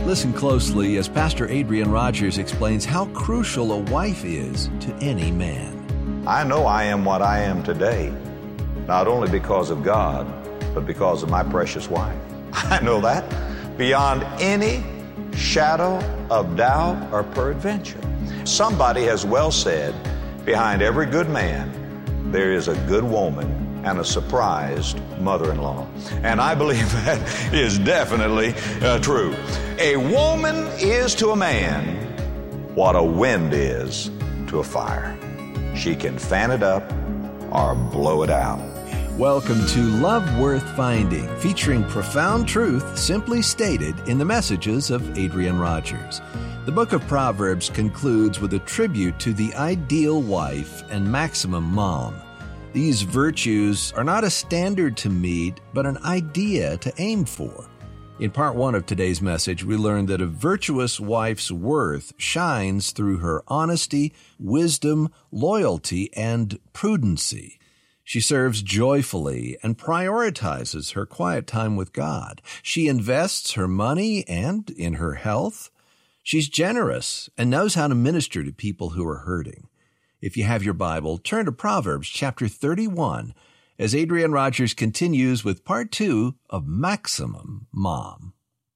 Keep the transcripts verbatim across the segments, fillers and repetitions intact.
Listen closely as Pastor Adrian Rogers explains how crucial a wife is to any man. I know I am what I am today, not only because of God, but because of my precious wife. I know that beyond any shadow of doubt or peradventure. Somebody has well said, behind every good man, there is a good woman and a surprised mother-in-law. And I believe that is definitely uh, true. A woman is to a man what a wind is to a fire. She can fan it up or blow it out. Welcome to Love Worth Finding, featuring profound truth simply stated in the messages of Adrian Rogers. The book of Proverbs concludes with a tribute to the ideal wife and maximum mom. These virtues are not a standard to meet, but an idea to aim for. In part one of today's message, we learned that a virtuous wife's worth shines through her honesty, wisdom, loyalty, and prudency. She serves joyfully and prioritizes her quiet time with God. She invests her money and in her health. She's generous and knows how to minister to people who are hurting. If you have your Bible, turn to Proverbs chapter thirty-one as Adrian Rogers continues with part two of Maximum Mom.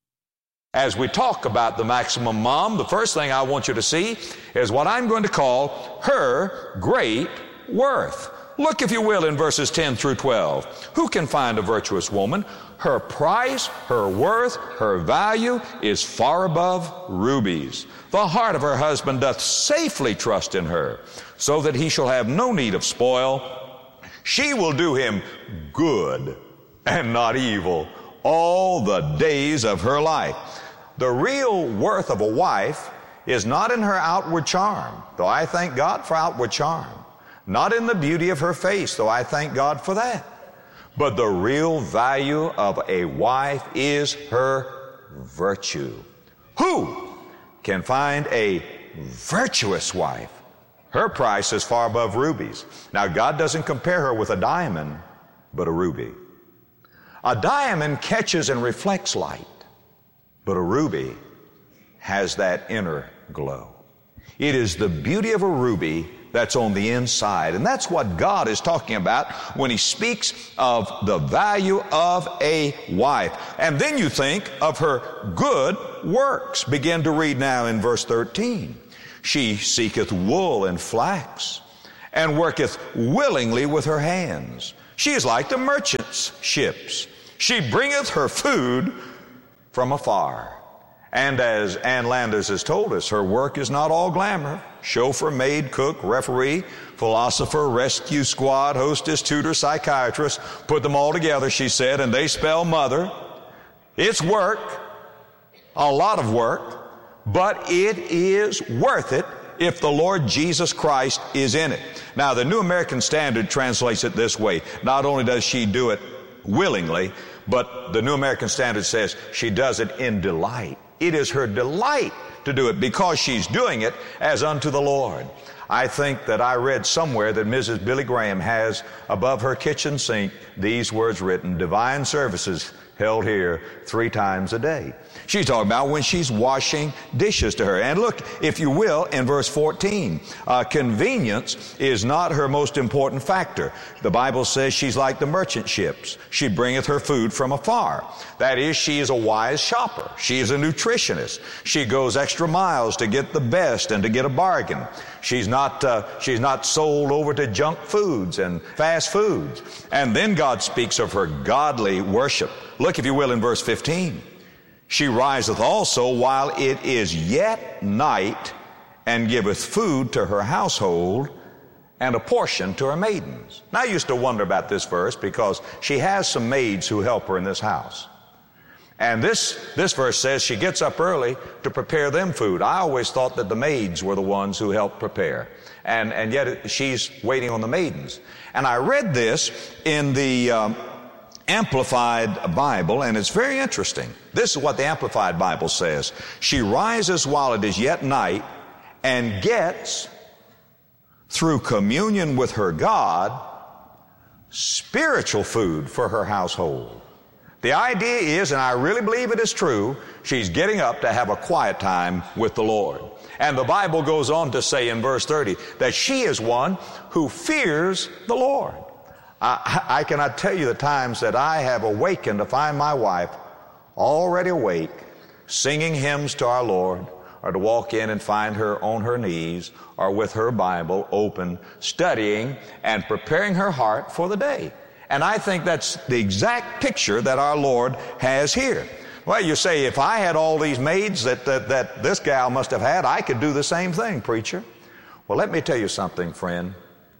As we talk about the maximum mom, the first thing I want you to see is what I'm going to call her great worth. Look, if you will, in verses ten through twelve. Who can find a virtuous woman? Her price, her worth, her value is far above rubies. The heart of her husband doth safely trust in her, so that he shall have no need of spoil. She will do him good and not evil all the days of her life. The real worth of a wife is not in her outward charm, though I thank God for outward charm. Not in the beauty of her face, though I thank God for that. But the real value of a wife is her virtue. Who can find a virtuous wife? Her price is far above rubies. Now, God doesn't compare her with a diamond, but a ruby. A diamond catches and reflects light, but a ruby has that inner glow. It is the beauty of a ruby that's on the inside. And that's what God is talking about when He speaks of the value of a wife. And then you think of her good works. Begin to read now in verse thirteen. She seeketh wool and flax, and worketh willingly with her hands. She is like the merchant's ships. She bringeth her food from afar. And as Ann Landers has told us, her work is not all glamour. Chauffeur, maid, cook, referee, philosopher, rescue squad, hostess, tutor, psychiatrist. Put them all together, she said, and they spell mother. It's work, a lot of work, but it is worth it if the Lord Jesus Christ is in it. Now, the New American Standard translates it this way. Not only does she do it willingly, but the New American Standard says she does it in delight. It is her delight to do it because she's doing it as unto the Lord. I think that I read somewhere that Missus Billy Graham has above her kitchen sink these words written, divine services held here three times a day. She's talking about when she's washing dishes to her. And look, if you will, in verse fourteen, uh, convenience is not her most important factor. The Bible says she's like the merchant ships. She bringeth her food from afar. That is, she is a wise shopper. She is a nutritionist. She goes extra miles to get the best and to get a bargain. She's not, uh, she's not sold over to junk foods and fast foods. And then God speaks of her godly worship. Look, if you will, in verse fifteen. She riseth also while it is yet night, and giveth food to her household, and a portion to her maidens. Now, I used to wonder about this verse because she has some maids who help her in this house. And this, this verse says she gets up early to prepare them food. I always thought that the maids were the ones who helped prepare. And, and yet she's waiting on the maidens. And I read this in the um, Amplified Bible, and it's very interesting. This is what the Amplified Bible says. She rises while it is yet night and gets, through communion with her God, spiritual food for her household. The idea is, and I really believe it is true, she's getting up to have a quiet time with the Lord. And the Bible goes on to say in verse thirty that she is one who fears the Lord. I, I cannot tell you the times that I have awakened to find my wife already awake, singing hymns to our Lord, or to walk in and find her on her knees or with her Bible open, studying and preparing her heart for the day. And I think that's the exact picture that our Lord has here. Well, you say, if I had all these maids that, that, that this gal must have had, I could do the same thing, preacher. Well, let me tell you something, friend.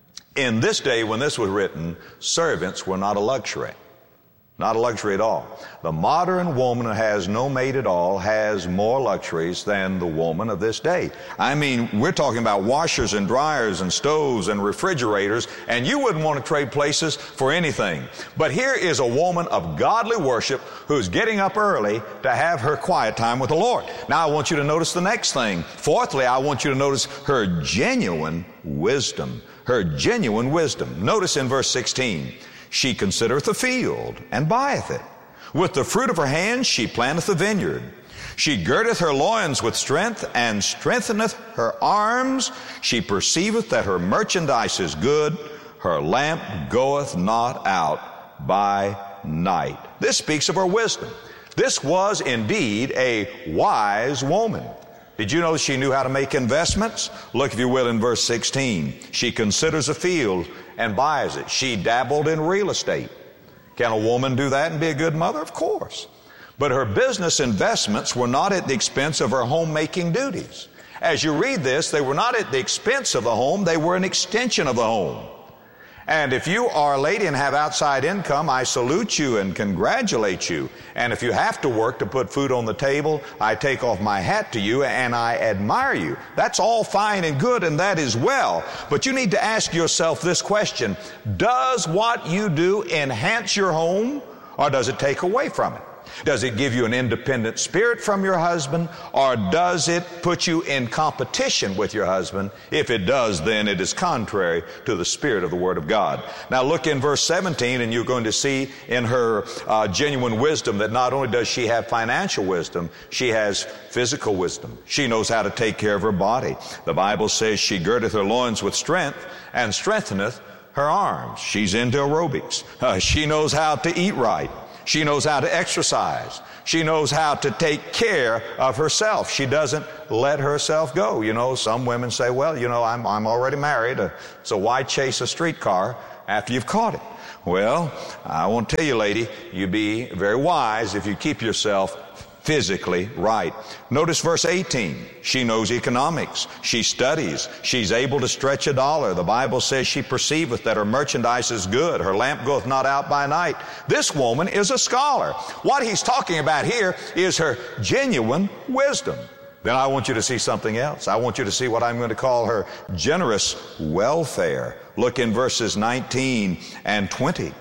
In this day when this was written, servants were not a luxury. Not a luxury at all. The modern woman who has no maid at all has more luxuries than the woman of this day. I mean, we're talking about washers and dryers and stoves and refrigerators, and you wouldn't want to trade places for anything. But here is a woman of godly worship who's getting up early to have her quiet time with the Lord. Now, I want you to notice the next thing. Fourthly, I want you to notice her genuine wisdom. Her genuine wisdom. Notice in verse sixteen. She considereth the field, and buyeth it. With the fruit of her hands she planteth a vineyard. She girdeth her loins with strength, and strengtheneth her arms. She perceiveth that her merchandise is good. Her lamp goeth not out by night. This speaks of her wisdom. This was indeed a wise woman. Did you know she knew how to make investments? Look, if you will, in verse sixteen. She considers a field and buys it. She dabbled in real estate. Can a woman do that and be a good mother? Of course. But her business investments were not at the expense of her homemaking duties. As you read this, they were not at the expense of the home. They were an extension of the home. And if you are a lady and have outside income, I salute you and congratulate you. And if you have to work to put food on the table, I take off my hat to you and I admire you. That's all fine and good, and that is well. But you need to ask yourself this question: does what you do enhance your home, or does it take away from it? Does it give you an independent spirit from your husband, or does it put you in competition with your husband? If it does, then it is contrary to the spirit of the Word of God. Now look in verse seventeen, and you're going to see in her uh, genuine wisdom that not only does she have financial wisdom, she has physical wisdom. She knows how to take care of her body. The Bible says she girdeth her loins with strength, and strengtheneth her arms. She's into aerobics. Uh, she knows how to eat right. She knows how to exercise. She knows how to take care of herself. She doesn't let herself go. You know, some women say, well, you know, I'm, I'm already married, uh, so why chase a streetcar after you've caught it? Well, I won't tell you, lady, you'd be very wise if you keep yourself physically right. Notice verse eighteen. She knows economics. She studies. She's able to stretch a dollar. The Bible says she perceiveth that her merchandise is good. Her lamp goeth not out by night. This woman is a scholar. What he's talking about here is her genuine wisdom. Then I want you to see something else. I want you to see what I'm going to call her generous welfare. Look in verses nineteen and twenty.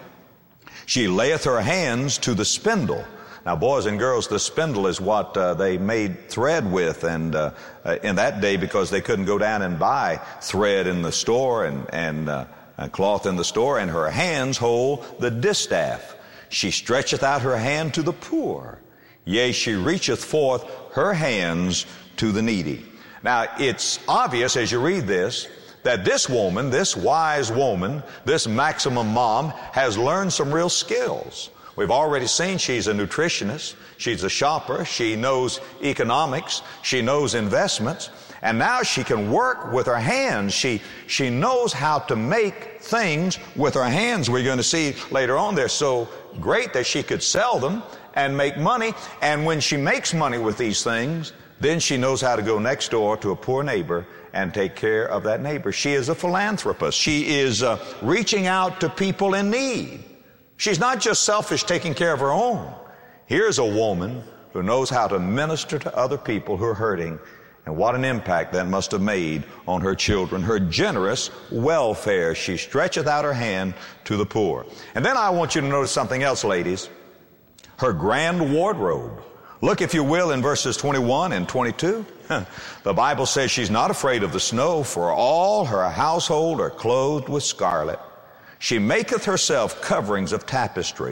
She layeth her hands to the spindle. Now, boys and girls, the spindle is what uh, they made thread with, and uh, uh, in that day, because they couldn't go down and buy thread in the store and, and uh, uh, cloth in the store, and her hands hold the distaff. She stretcheth out her hand to the poor. Yea, she reacheth forth her hands to the needy. Now, it's obvious as you read this that this woman, this wise woman, this maximum mom, has learned some real skills. We've already seen she's a nutritionist, she's a shopper, she knows economics, she knows investments, and now she can work with her hands. She, she knows how to make things with her hands. We're going to see later on they're so great that she could sell them and make money, and when she makes money with these things, then she knows how to go next door to a poor neighbor and take care of that neighbor. She is a philanthropist. She is uh, reaching out to people in need. She's not just selfish taking care of her own. Here's a woman who knows how to minister to other people who are hurting, and what an impact that must have made on her children. Her generous welfare. She stretcheth out her hand to the poor. And then I want you to notice something else, ladies. Her grand wardrobe. Look, if you will, in verses twenty-one and twenty-two. The Bible says she's not afraid of the snow, for all her household are clothed with scarlet. She maketh herself coverings of tapestry.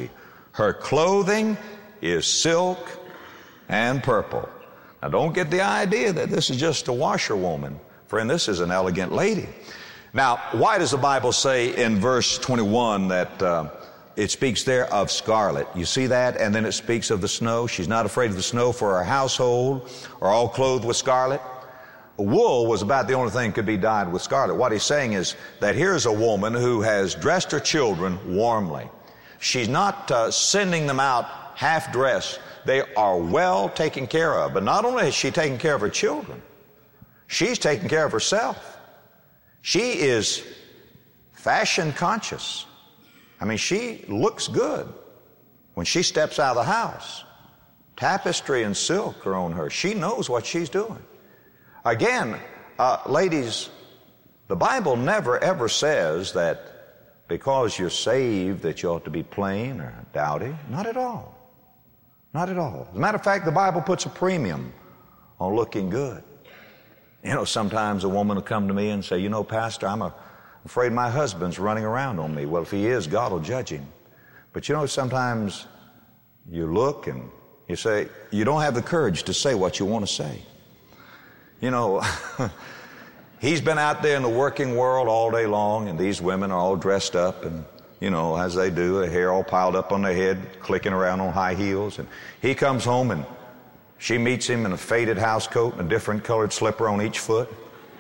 Her clothing is silk and purple. Now don't get the idea that this is just a washerwoman. Friend, this is an elegant lady. Now, why does the Bible say in verse twenty-one that uh, it speaks there of scarlet? You see that? And then it speaks of the snow. She's not afraid of the snow, for her household are all clothed with scarlet. Wool was about the only thing that could be dyed with scarlet. What he's saying is that here's a woman who has dressed her children warmly. She's not uh, sending them out half-dressed. They are well taken care of. But not only is she taking care of her children, she's taking care of herself. She is fashion conscious. I mean, she looks good when she steps out of the house. Tapestry and silk are on her. She knows what she's doing. Again, uh, ladies, the Bible never ever says that because you're saved that you ought to be plain or dowdy. Not at all. Not at all. As a matter of fact, the Bible puts a premium on looking good. You know, sometimes a woman will come to me and say, you know, Pastor, I'm a, afraid my husband's running around on me. Well, if he is, God will judge him. But you know, sometimes you look and you say, you don't have the courage to say what you want to say. You know, he's been out there in the working world all day long, and these women are all dressed up and, you know, as they do, their hair all piled up on their head, clicking around on high heels. And he comes home and she meets him in a faded house coat and a different colored slipper on each foot.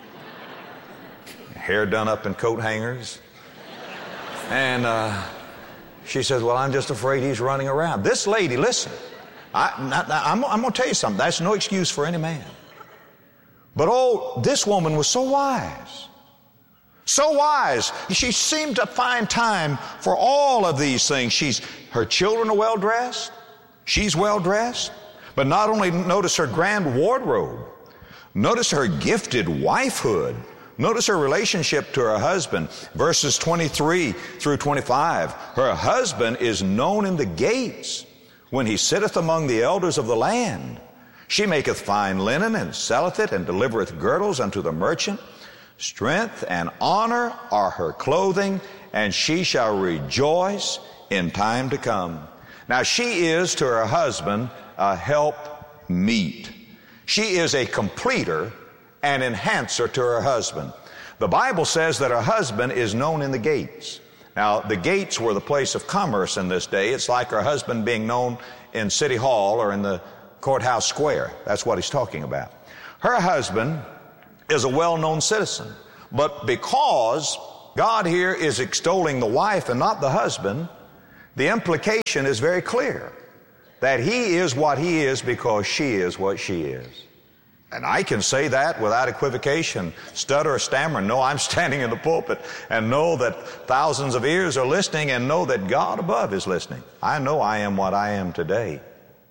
Hair done up in coat hangers. And uh, she says, well, I'm just afraid he's running around. This lady, listen, I, not, I'm, I'm going to tell you something. That's no excuse for any man. But oh, this woman was so wise. So wise. She seemed to find time for all of these things. She's, her children are well dressed. She's well dressed. But not only notice her grand wardrobe, notice her gifted wifehood. Notice her relationship to her husband. Verses twenty-three through twenty-five. Her husband is known in the gates when he sitteth among the elders of the land. She maketh fine linen and selleth it and delivereth girdles unto the merchant. Strength and honor are her clothing, and she shall rejoice in time to come. Now she is to her husband a help meet. She is a completer and enhancer to her husband. The Bible says that her husband is known in the gates. Now the gates were the place of commerce in this day. It's like her husband being known in City Hall or in the courthouse square. That's what he's talking about. Her husband is a well-known citizen, but because God here is extolling the wife and not the husband, the implication is very clear that he is what he is because she is what she is. And I can say that without equivocation, stutter or stammer, know I'm standing in the pulpit and know that thousands of ears are listening and know that God above is listening. I know I am what I am today,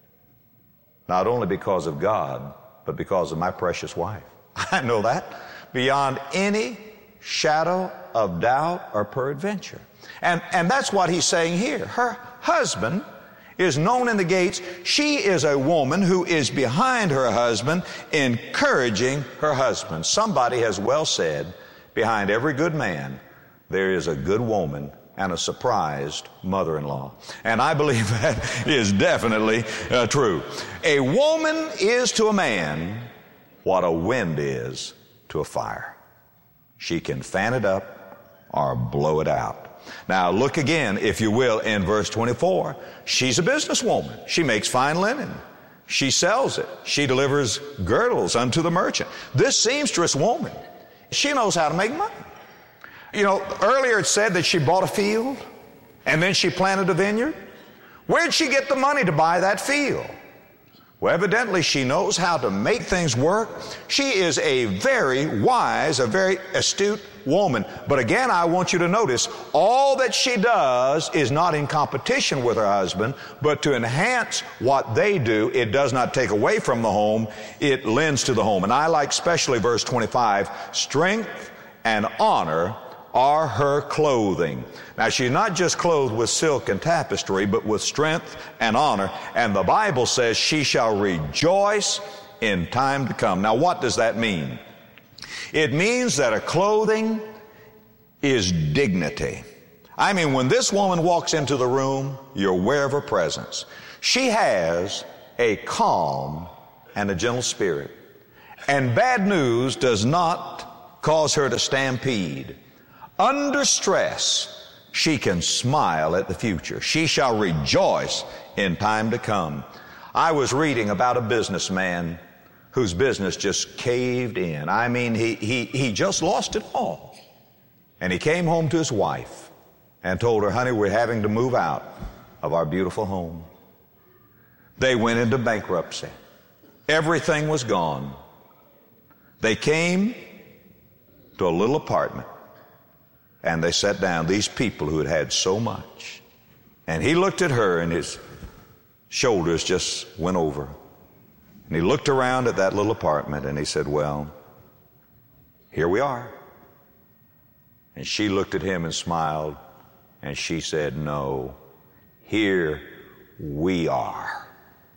not only because of God, but because of my precious wife. I know that beyond any shadow of doubt or peradventure. And, and that's what he's saying here. Her husband is known in the gates. She is a woman who is behind her husband, encouraging her husband. Somebody has well said, behind every good man, there is a good woman and a surprised mother-in-law. And I believe that is definitely uh, true. A woman is to a man what a wind is to a fire. She can fan it up or blow it out. Now look again, if you will, in verse twenty-four. She's a businesswoman. She makes fine linen. She sells it. She delivers girdles unto the merchant. This seamstress woman, she knows how to make money. You know, earlier it said that she bought a field and then she planted a vineyard. Where'd she get the money to buy that field? Well, evidently she knows how to make things work. She is a very wise, a very astute woman. But again, I want you to notice, all that she does is not in competition with her husband, but to enhance what they do. It does not take away from the home, it lends to the home. And I like especially verse twenty-five, strength and honor are her clothing. Now she's not just clothed with silk and tapestry, but with strength and honor. And the Bible says she shall rejoice in time to come. Now what does that mean? It means that her clothing is dignity. I mean, when this woman walks into the room, you're aware of her presence. She has a calm and a gentle spirit. And bad news does not cause her to stampede. Under stress, she can smile at the future. She shall rejoice in time to come. I was reading about a businessman whose business just caved in. I mean, he, he, he just lost it all. And he came home to his wife and told her, honey, we're having to move out of our beautiful home. They went into bankruptcy. Everything was gone. They came to a little apartment and they sat down, these people who had had so much. And he looked at her and his shoulders just went over. And he looked around at that little apartment and he said, well, here we are. And she looked at him and smiled. And she said, no, here we are.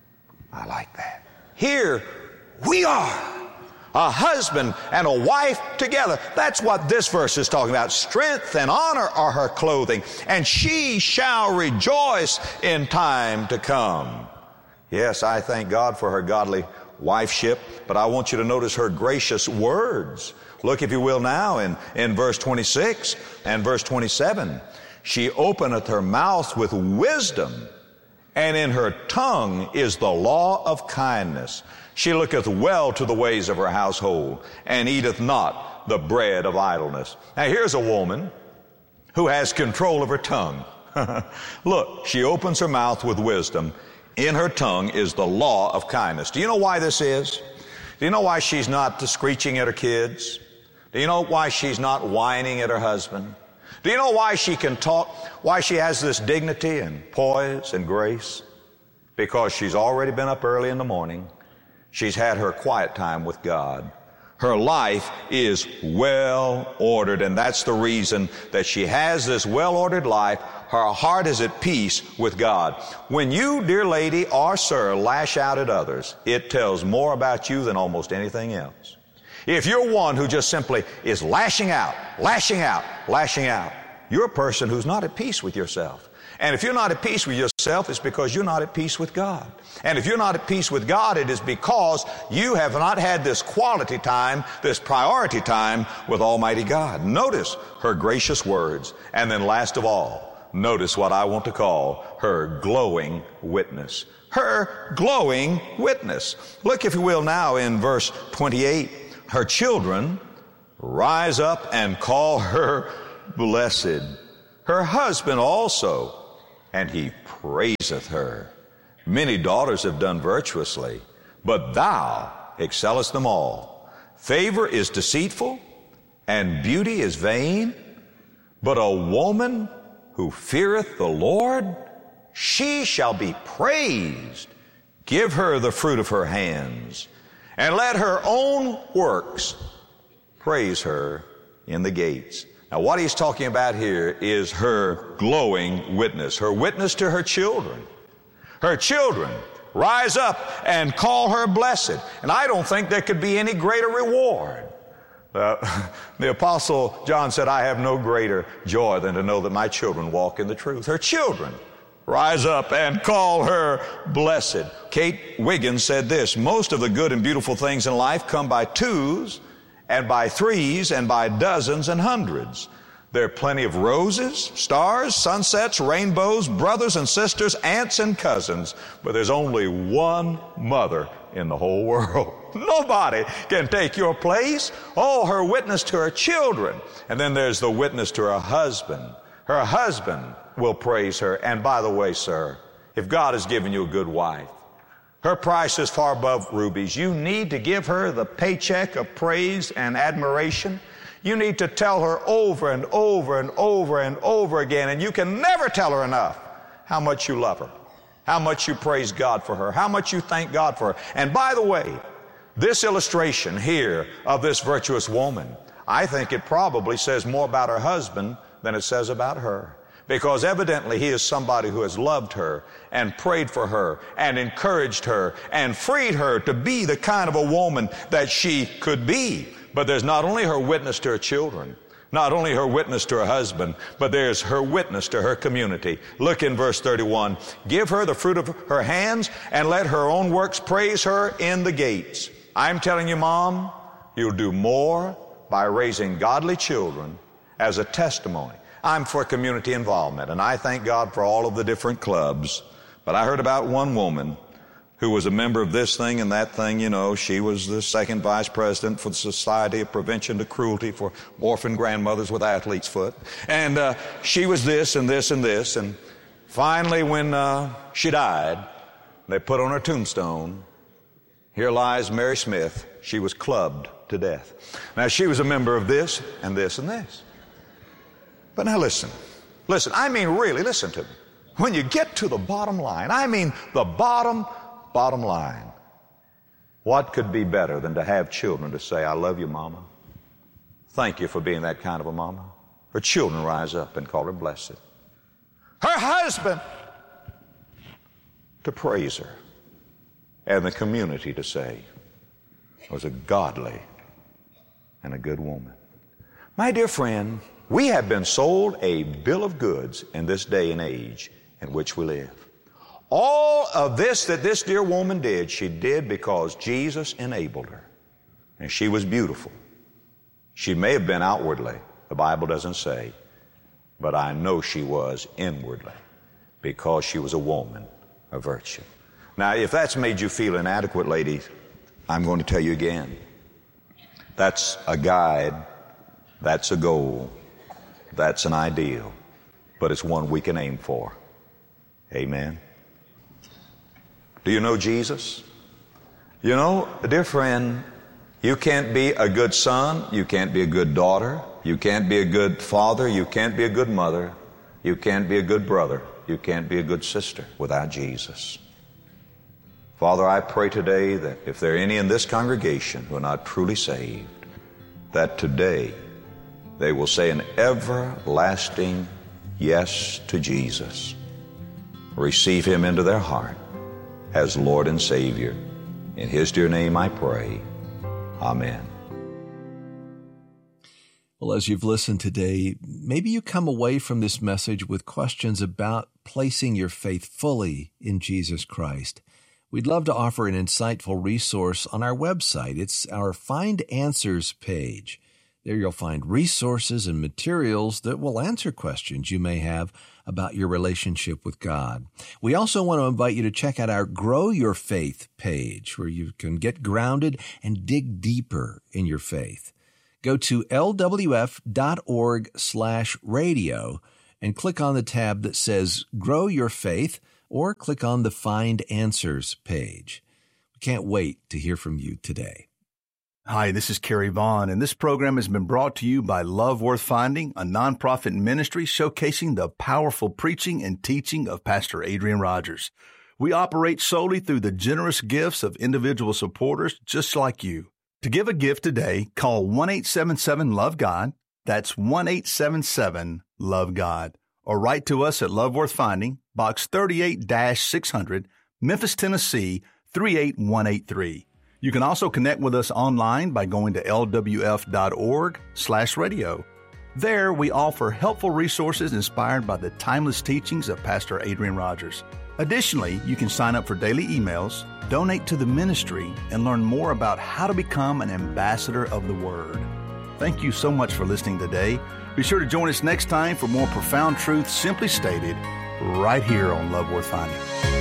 I like that. Here we are. A husband and a wife together. That's what this verse is talking about. Strength and honor are her clothing, and she shall rejoice in time to come. Yes, I thank God for her godly wifeship, but I want you to notice her gracious words. Look, if you will, now in, in verse twenty-six and verse twenty-seven. She openeth her mouth with wisdom, and in her tongue is the law of kindness. She looketh well to the ways of her household, and eateth not the bread of idleness. Now here's a woman who has control of her tongue. Look, she opens her mouth with wisdom. In her tongue is the law of kindness. Do you know why this is? Do you know why she's not screeching at her kids? Do you know why she's not whining at her husband? Do you know why she can talk, why she has this dignity and poise and grace? Because she's already been up early in the morning. She's had her quiet time with God. Her life is well ordered, and that's the reason that she has this well-ordered life. Her heart is at peace with God. When you, dear lady or sir, lash out at others, it tells more about you than almost anything else. If you're one who just simply is lashing out, lashing out, lashing out, you're a person who's not at peace with yourself. And if you're not at peace with yourself, it's because you're not at peace with God. And if you're not at peace with God, it is because you have not had this quality time, this priority time with Almighty God. Notice her gracious words. And then last of all, notice what I want to call her glowing witness. Her glowing witness. Look, if you will, now in verse twenty-eight. Her children rise up and call her blessed. Her husband also, and he praiseth her. Many daughters have done virtuously, but thou excellest them all. Favor is deceitful, and beauty is vain, but a woman who feareth the Lord, she shall be praised. Give her the fruit of her hands, and let her own works praise her in the gates. Now, what he's talking about here is her glowing witness, her witness to her children. Her children rise up and call her blessed. And I don't think there could be any greater reward. Uh, the Apostle John said, I have no greater joy than to know that my children walk in the truth. Her children rise up and call her blessed. Kate Wiggins said this, most of the good and beautiful things in life come by twos and by threes and by dozens and hundreds. There are plenty of roses, stars, sunsets, rainbows, brothers and sisters, aunts and cousins, but there's only one mother in the whole world. Nobody can take your place. Oh, her witness to her children. And then there's the witness to her husband. Her husband will praise her. And by the way, sir, if God has given you a good wife, her price is far above rubies. You need to give her the paycheck of praise and admiration. You need to tell her over and over and over and over again, and you can never tell her enough how much you love her, how much you praise God for her, how much you thank God for her. And by the way, this illustration here of this virtuous woman, I think it probably says more about her husband than it says about her. Because evidently he is somebody who has loved her and prayed for her and encouraged her and freed her to be the kind of a woman that she could be. But there's not only her witness to her children, Not only her witness to her husband, but there's her witness to her community. Look in verse thirty-one. Give her the fruit of her hands, and let her own works praise her in the gates. I'm telling you, Mom, you'll do more by raising godly children as a testimony. I'm for community involvement, and I thank God for all of the different clubs. But I heard about one woman who was a member of this thing and that thing. You know, she was the second vice president for the Society of Prevention to Cruelty for Orphan Grandmothers with Athlete's Foot. And uh, she was this and this and this. And finally, when uh, she died, they put on her tombstone, here lies Mary Smith. She was clubbed to death. Now, she was a member of this and this and this. But now listen. Listen, I mean really, listen to me. When you get to the bottom line, I mean the bottom Bottom line, what could be better than to have children to say, I love you, Mama. Thank you for being that kind of a mama. Her children rise up and call her blessed. Her husband to praise her. And the community to say, was a godly and a good woman. My dear friend, we have been sold a bill of goods in this day and age in which we live. All of this that this dear woman did, she did because Jesus enabled her. And she was beautiful. She may have been outwardly, the Bible doesn't say, but I know she was inwardly because she was a woman of virtue. Now, if that's made you feel inadequate, ladies, I'm going to tell you again. That's a guide, that's a goal, that's an ideal, but it's one we can aim for. Amen. Do you know Jesus? You know, dear friend, you can't be a good son, you can't be a good daughter, you can't be a good father, you can't be a good mother, you can't be a good brother, you can't be a good sister without Jesus. Father, I pray today that if there are any in this congregation who are not truly saved, that today they will say an everlasting yes to Jesus. Receive Him into their heart as Lord and Savior. In His dear name I pray. Amen. Well, as you've listened today, maybe you come away from this message with questions about placing your faith fully in Jesus Christ. We'd love to offer an insightful resource on our website. It's our Find Answers page. There you'll find resources and materials that will answer questions you may have about your relationship with God. We also want to invite you to check out our Grow Your Faith page, where you can get grounded and dig deeper in your faith. Go to lwf.org slash radio and click on the tab that says Grow Your Faith, or click on the Find Answers page. We can't wait to hear from you today. Hi, this is Kerry Vaughn, and this program has been brought to you by Love Worth Finding, a nonprofit ministry showcasing the powerful preaching and teaching of Pastor Adrian Rogers. We operate solely through the generous gifts of individual supporters just like you. To give a gift today, call one eight seven seven love God. That's one eight seven seven love God. Or write to us at Love Worth Finding, Box thirty-eight six hundred, Memphis, Tennessee, three eight one eight three. You can also connect with us online by going to lwf.org slash radio. There, we offer helpful resources inspired by the timeless teachings of Pastor Adrian Rogers. Additionally, you can sign up for daily emails, donate to the ministry, and learn more about how to become an ambassador of the Word. Thank you so much for listening today. Be sure to join us next time for more profound truth simply stated right here on Love Worth Finding.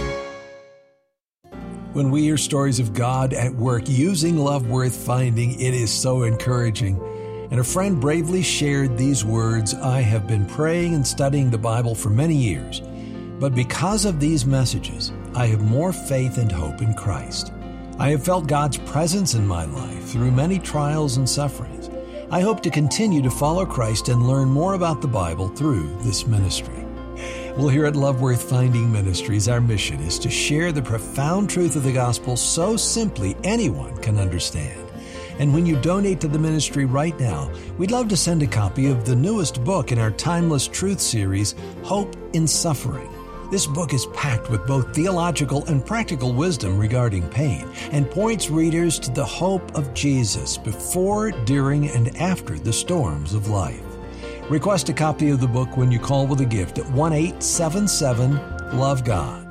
When we hear stories of God at work using Love Worth Finding, it is so encouraging. And a friend bravely shared these words, "I have been praying and studying the Bible for many years, but because of these messages, I have more faith and hope in Christ. I have felt God's presence in my life through many trials and sufferings. I hope to continue to follow Christ and learn more about the Bible through this ministry." Well, here at Love Worth Finding Ministries, our mission is to share the profound truth of the gospel so simply anyone can understand. And when you donate to the ministry right now, we'd love to send a copy of the newest book in our Timeless Truth series, Hope in Suffering. This book is packed with both theological and practical wisdom regarding pain and points readers to the hope of Jesus before, during, and after the storms of life. Request a copy of the book when you call with a gift at one eight seven seven love God.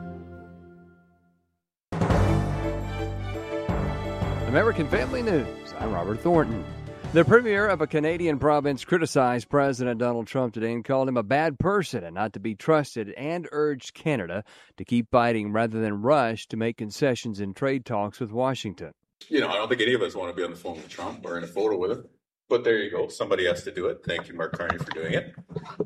American Family News. I'm Robert Thornton. The premier of a Canadian province criticized President Donald Trump today and called him a bad person and not to be trusted, and urged Canada to keep fighting rather than rush to make concessions in trade talks with Washington. You know, I don't think any of us want to be on the phone with Trump or in a photo with him. But there you go. Somebody has to do it. Thank you, Mark Carney, for doing it.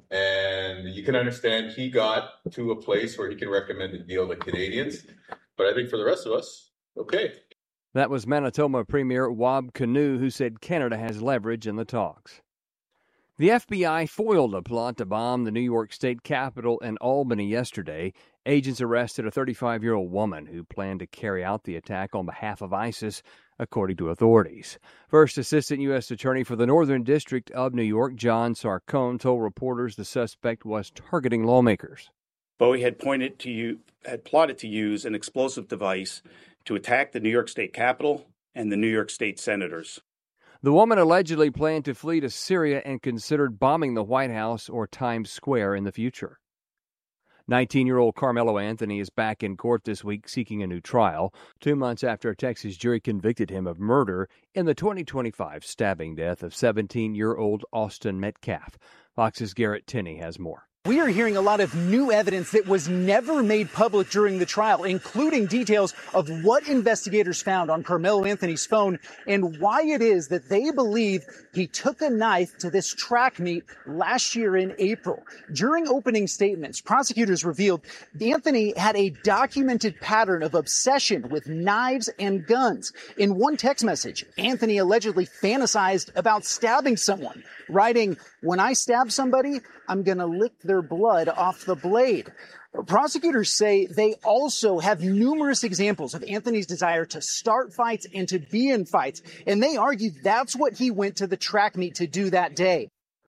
And you can understand he got to a place where he can recommend a deal to Canadians. But I think for the rest of us, okay. That was Manitoba Premier Wab Kinew, who said Canada has leverage in the talks. The F B I foiled a plot to bomb the New York State Capitol in Albany yesterday. Agents arrested a thirty-five-year-old woman who planned to carry out the attack on behalf of ISIS, according to authorities. First Assistant U S Attorney for the Northern District of New York, John Sarcone, told reporters the suspect was targeting lawmakers. Bowie had pointed to you, had plotted to use an explosive device to attack the New York State Capitol and the New York State senators. The woman allegedly planned to flee to Syria and considered bombing the White House or Times Square in the future. nineteen-year-old Carmelo Anthony is back in court this week seeking a new trial, two months after a Texas jury convicted him of murder in the twenty twenty-five stabbing death of seventeen-year-old Austin Metcalf. Fox's Garrett Tenney has more. We are hearing a lot of new evidence that was never made public during the trial, including details of what investigators found on Carmelo Anthony's phone and why it is that they believe he took a knife to this track meet last year in April. During opening statements, prosecutors revealed Anthony had a documented pattern of obsession with knives and guns. In one text message, Anthony allegedly fantasized about stabbing someone, writing, "When I stab somebody, I'm going to lick their blood off the blade." Prosecutors say they also have numerous examples of Anthony's desire to start fights and to be in fights, and they argue that's what he went to the track meet to do that day.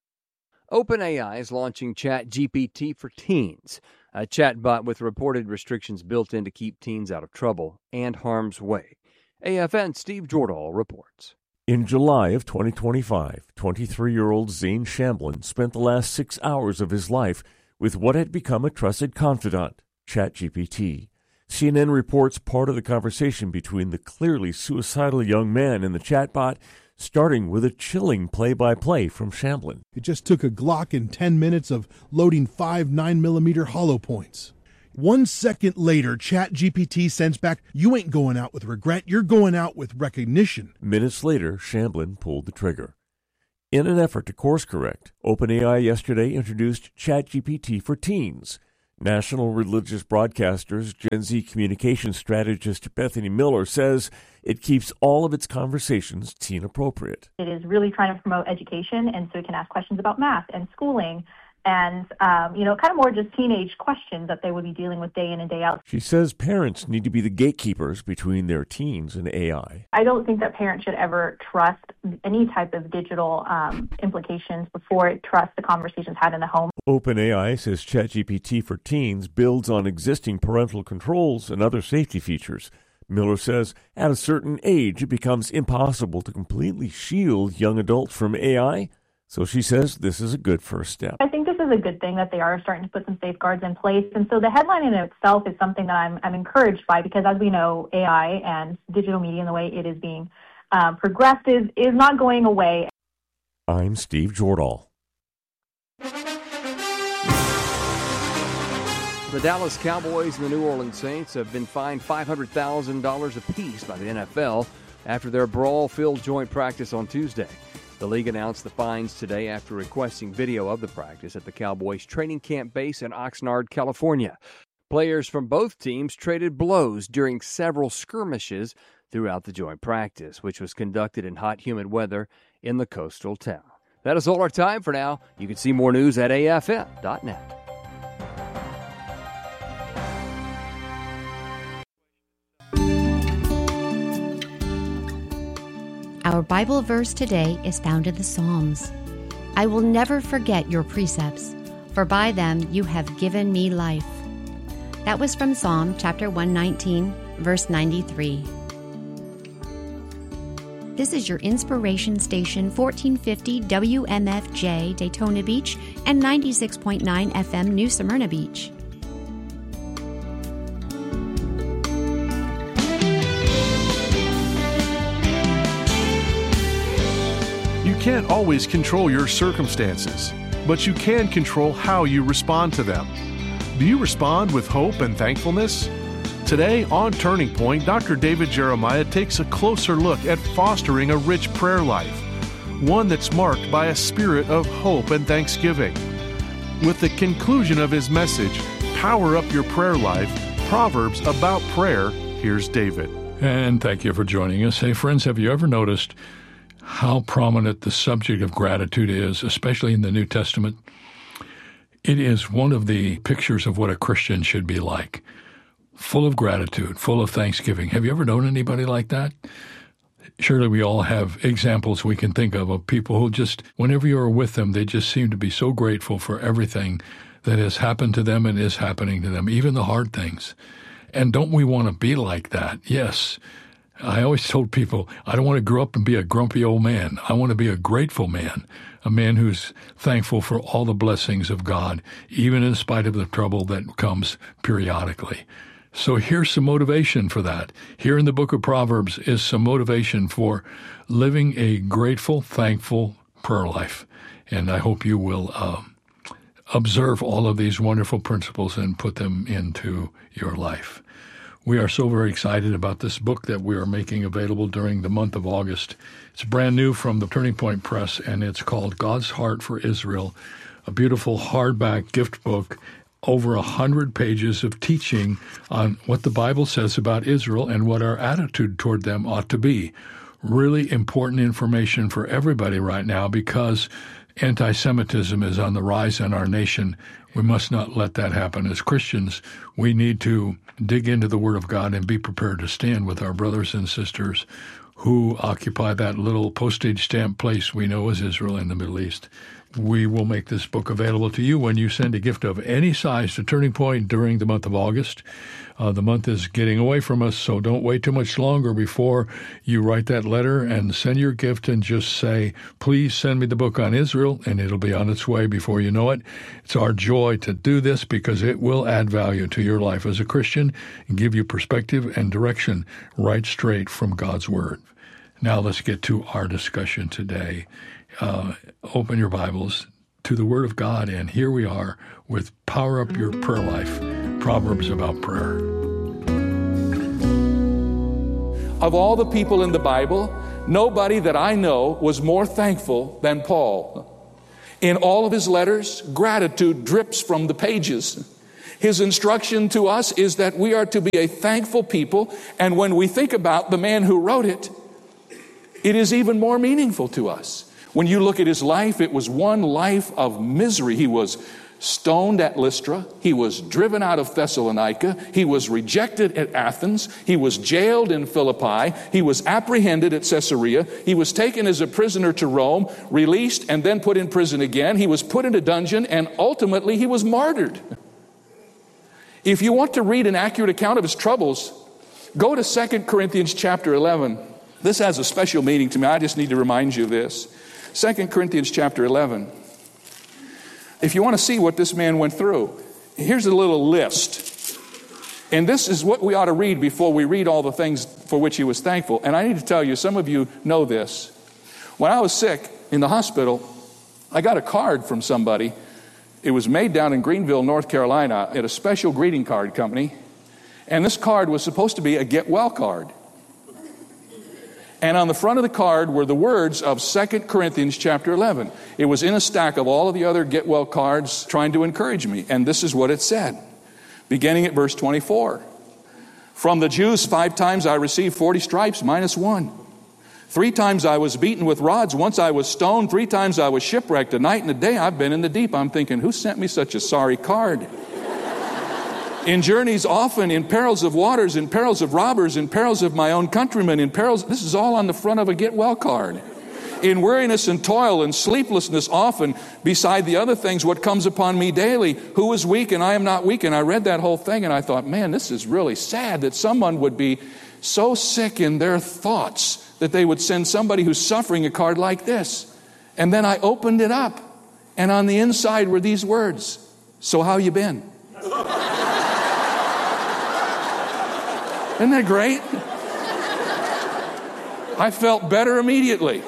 OpenAI is launching ChatGPT for teens, a chatbot with reported restrictions built in to keep teens out of trouble and harm's way. A F N's Steve Jordahl reports. In July of twenty twenty-five, twenty-three-year-old Zane Shamblin spent the last six hours of his life with what had become a trusted confidant, ChatGPT. C N N reports part of the conversation between the clearly suicidal young man and the chatbot, starting with a chilling play-by-play from Shamblin. It just took a Glock and ten minutes of loading five nine millimeter hollow points. One second later, ChatGPT sends back, "You ain't going out with regret, you're going out with recognition." Minutes later, Shamblin pulled the trigger. In an effort to course-correct, OpenAI yesterday introduced ChatGPT for teens. National Religious Broadcasters Gen Z communications strategist Bethany Miller says it keeps all of its conversations teen-appropriate. It is really trying to promote education, and so it can ask questions about math and schooling, and, um, you know, kind of more just teenage questions that they would be dealing with day in and day out. She says parents need to be the gatekeepers between their teens and A I. I don't think that parents should ever trust any type of digital um, implications before it trusts the conversations had in the home. OpenAI says ChatGPT for teens builds on existing parental controls and other safety features. Miller says at a certain age it becomes impossible to completely shield young adults from A I. So she says this is a good first step. I think this is a good thing that they are starting to put some safeguards in place. And so the headline in itself is something that I'm, I'm encouraged by, because as we know, A I and digital media and the way it is being um, progressed is, is not going away. I'm Steve Jordahl. The Dallas Cowboys and the New Orleans Saints have been fined five hundred thousand dollars apiece by the N F L after their brawl-filled joint practice on Tuesday. The league announced the fines today after requesting video of the practice at the Cowboys training camp base in Oxnard, California. Players from both teams traded blows during several skirmishes throughout the joint practice, which was conducted in hot, humid weather in the coastal town. That is all our time for now. You can see more news at A F N dot net. Our Bible verse today is found in the Psalms. "I will never forget your precepts, for by them you have given me life." That was from Psalm chapter one nineteen, verse ninety-three. This is your inspiration station, fourteen fifty W M F J, Daytona Beach, and ninety-six point nine F M, New Smyrna Beach. You can't always control your circumstances, but you can control how you respond to them. Do you respond with hope and thankfulness? Today on Turning Point, Doctor David Jeremiah takes a closer look at fostering a rich prayer life, one that's marked by a spirit of hope and thanksgiving. With the conclusion of his message, Power Up Your Prayer Life, Proverbs About Prayer, here's David. And thank you for joining us. Hey, friends, have you ever noticed how prominent the subject of gratitude is, especially in the New Testament? It is one of the pictures of what a Christian should be like. Full of gratitude, full of thanksgiving. Have you ever known anybody like that? Surely we all have examples we can think of of people who just, whenever you're with them, they just seem to be so grateful for everything that has happened to them and is happening to them, even the hard things. And don't we want to be like that? Yes. I always told people, I don't want to grow up and be a grumpy old man. I want to be a grateful man, a man who's thankful for all the blessings of God, even in spite of the trouble that comes periodically. So here's some motivation for that. Here in the book of Proverbs is some motivation for living a grateful, thankful prayer life. And I hope you will uh, observe all of these wonderful principles and put them into your life. We are so very excited about this book that we are making available during the month of August. It's brand new from the Turning Point Press, and it's called God's Heart for Israel, a beautiful hardback gift book, over a hundred pages of teaching on what the Bible says about Israel and what our attitude toward them ought to be. Really important information for everybody right now because anti-Semitism is on the rise in our nation. We must not let that happen. As Christians, we need to dig into the Word of God and be prepared to stand with our brothers and sisters who occupy that little postage stamp place we know as Israel in the Middle East. We will make this book available to you when you send a gift of any size to Turning Point during the month of August. Uh, the month is getting away from us, so don't wait too much longer before you write that letter and send your gift and just say, please send me the book on Israel, and it'll be on its way before you know it. It's our joy to do this because it will add value to your life as a Christian and give you perspective and direction right straight from God's Word. Now let's get to our discussion today. Uh, open your Bibles to the Word of God, and here we are with Power Up Your Prayer Life, Proverbs About Prayer. Of all the people in the Bible, nobody that I know was more thankful than Paul. In all of his letters, gratitude drips from the pages. His instruction to us is that we are to be a thankful people, and when we think about the man who wrote it, it is even more meaningful to us. When you look at his life, it was one life of misery. He was stoned at Lystra. He was driven out of Thessalonica. He was rejected at Athens. He was jailed in Philippi. He was apprehended at Caesarea. He was taken as a prisoner to Rome, released, and then put in prison again. He was put in a dungeon, and ultimately he was martyred. If you want to read an accurate account of his troubles, go to Second Corinthians chapter eleven. This has a special meaning to me. I just need to remind you of this. Second Corinthians chapter eleven. If you want to see what this man went through, here's a little list. And this is what we ought to read before we read all the things for which he was thankful. And I need to tell you, some of you know this. When I was sick in the hospital, I got a card from somebody. It was made down in Greenville, North Carolina, at a special greeting card company. And this card was supposed to be a get well card. And on the front of the card were the words of Second Corinthians chapter eleven. It was in a stack of all of the other get well cards trying to encourage me. And this is what it said, beginning at verse twenty-four. From the Jews five times I received forty stripes minus one. Three times I was beaten with rods. Once I was stoned. Three times I was shipwrecked. A night and a day I've been in the deep. I'm thinking, who sent me such a sorry card? In journeys often, in perils of waters, in perils of robbers, in perils of my own countrymen, in perils, this is all on the front of a get well card. In weariness and toil and sleeplessness often, beside the other things, what comes upon me daily, who is weak and I am not weak. And I read that whole thing and I thought, man, this is really sad that someone would be so sick in their thoughts that they would send somebody who's suffering a card like this. And then I opened it up, and on the inside were these words, "So how you been?" Isn't that great? I felt better immediately.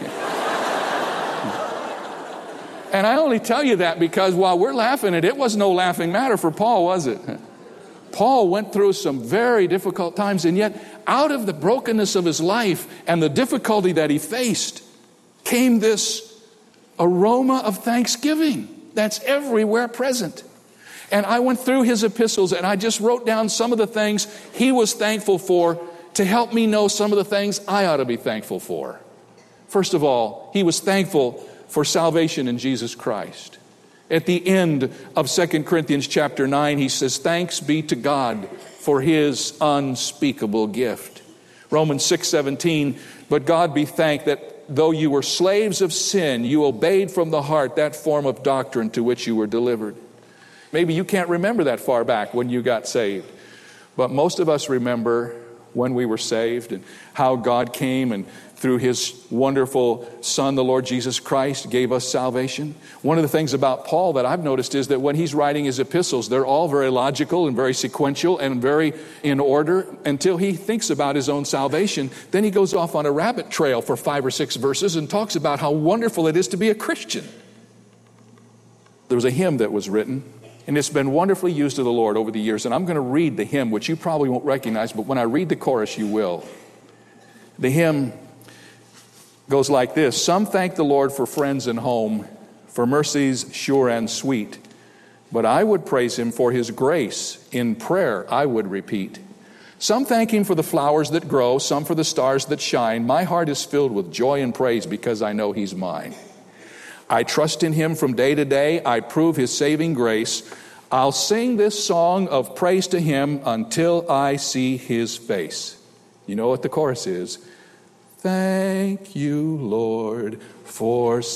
And I only tell you that because while we're laughing at it, it was no laughing matter for Paul, was it? Paul went through some very difficult times, and yet out of the brokenness of his life and the difficulty that he faced came this aroma of thanksgiving that's everywhere present. And I went through his epistles and I just wrote down some of the things he was thankful for to help me know some of the things I ought to be thankful for. First of all, he was thankful for salvation in Jesus Christ. At the end of Second Corinthians chapter nine, he says, "Thanks be to God for his unspeakable gift." Romans six seventeen, "But God be thanked that though you were slaves of sin, you obeyed from the heart that form of doctrine to which you were delivered." Maybe you can't remember that far back when you got saved, but most of us remember when we were saved and how God came and through his wonderful Son, the Lord Jesus Christ, gave us salvation. One of the things about Paul that I've noticed is that when he's writing his epistles, they're all very logical and very sequential and very in order until he thinks about his own salvation. Then he goes off on a rabbit trail for five or six verses and talks about how wonderful it is to be a Christian. There was a hymn that was written, and it's been wonderfully used to the Lord over the years. And I'm going to read the hymn, which you probably won't recognize, but when I read the chorus, you will. The hymn goes like this: "Some thank the Lord for friends and home, for mercies sure and sweet. But I would praise him for his grace, in prayer I would repeat. Some thank him for the flowers that grow, some for the stars that shine. My heart is filled with joy and praise because I know he's mine. I trust in him from day to day. I prove his saving grace. I'll sing this song of praise to him until I see his face." You know what the chorus is? "Thank you, Lord, for